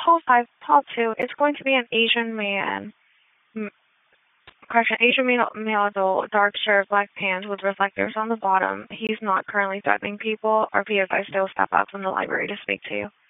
hall 5, hall 2, it's going to be an Asian man. Question, Asian male adult, dark shirt, black pants with reflectors on the bottom. He's not currently threatening people. RP, if I still step up from the library to speak to you.